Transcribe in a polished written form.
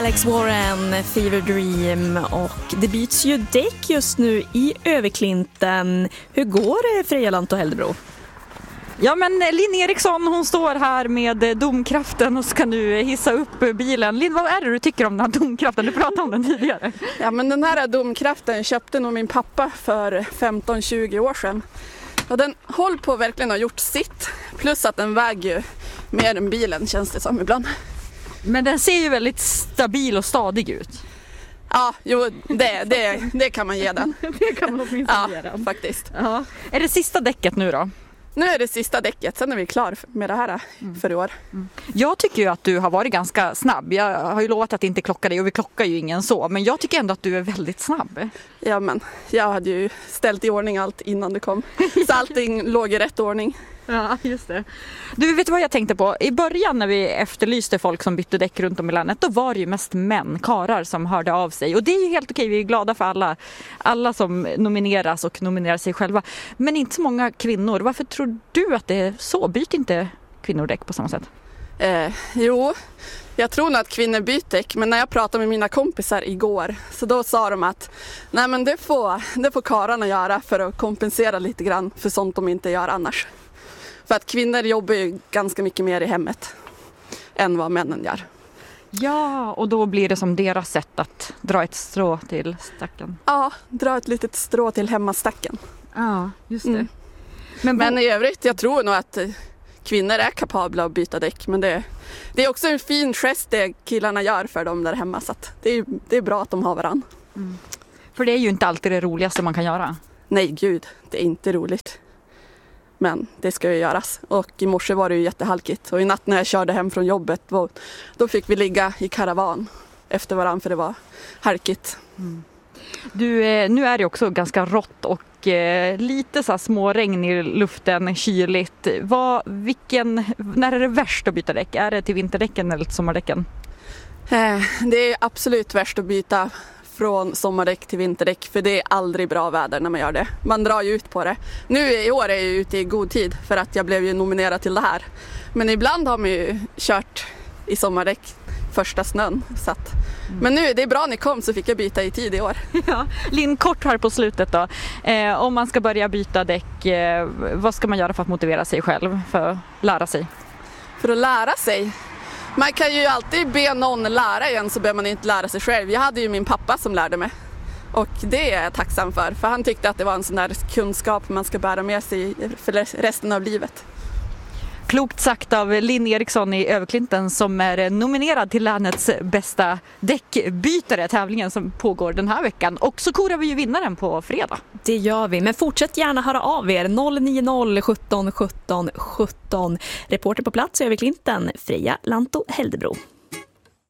Alex Warren, Fever Dream, och det byts ju däck just nu i Överklinten. Hur går det, Freja Lantto Heldebro? Ja, men Linn Eriksson, hon står här med domkraften och ska nu hissa upp bilen. Linn, vad är det du tycker om den här domkraften? Du pratade om den tidigare. Ja, men den här domkraften köpte nog min pappa för 15-20 år sedan. Och den håller på verkligen har gjort sitt. Plus att den väger mer än bilen, känns det som ibland. Men den ser ju väldigt stabil och stadig ut. Ja, jo, det kan man ge den. Det kan man åtminstone ge den. Faktiskt. Ja. Är det sista däcket nu då? Nu är det sista däcket, sen är vi klar med det här för i år. Jag tycker ju att du har varit ganska snabb. Jag har ju lovat att inte klocka dig och vi klockar ju ingen så. Men jag tycker ändå att du är väldigt snabb. Ja, men jag hade ju ställt i ordning allt innan det kom. Så allting låg i rätt ordning. Ja, just det. Du, vet vad jag tänkte på? I början när vi efterlyste folk som bytte däck runt om i landet, då var det ju mest män, karar, som hörde av sig. Och det är ju helt okej, vi är glada för alla som nomineras och nominerar sig själva. Men inte så många kvinnor. Varför tror du att det är så? Byter inte kvinnor däck på samma sätt? Jo, jag tror nog att kvinnor byter däck, men när jag pratade med mina kompisar igår så då sa de att nej, men det får karlarna göra för att kompensera lite grann för sånt de inte gör annars. För att kvinnor jobbar ju ganska mycket mer i hemmet än vad männen gör. Ja, och då blir det som deras sätt att dra ett strå till stacken. Ja, dra ett litet strå till hemmastacken. Ja, just det. Men i övrigt, jag tror nog att kvinnor är kapabla att byta däck. Men det är också en fin gest det killarna gör för dem där hemma. Så att det är bra att de har varann. För det är ju inte alltid det roligaste man kan göra. Nej, gud, det är inte roligt. Men det ska ju göras. Och i morse var det ju jättehalkigt. Och i natt när jag körde hem från jobbet, då fick vi ligga i karavan efter varann för det var halkigt. Du, nu är det också ganska rått och lite så här små regn i luften, kyligt. När är det värst att byta däck? Är det till vinterdäcken eller till sommardäcken? Det är absolut värst att byta från sommardäck till vinterdäck, för det är aldrig bra väder när man gör det. Man drar ju ut på det. Nu i år är jag ute i god tid för att jag blev ju nominerad till det här. Men ibland har man ju kört i sommardäck första snön. Så att. Men nu, det är bra ni kom, så fick jag byta i tid i år. Ja. Linn, kort här på slutet då. Om man ska börja byta däck, vad ska man göra för att motivera sig själv, för att lära sig? För att lära sig? Man kan ju alltid be någon lära igen, så behöver man inte lära sig själv. Jag hade ju min pappa som lärde mig. Och det är jag tacksam för han tyckte att det var en sån där kunskap man ska bära med sig för resten av livet. Klokt sagt av Linn Eriksson i Överklinten, som är nominerad till länets bästa däckbytare, tävlingen som pågår den här veckan. Och så korar vi ju vinnaren på fredag. Det gör vi, men fortsätt gärna höra av er. 090 17 17 17. Reporter på plats i Överklinten, Freja Lantto Heldebro.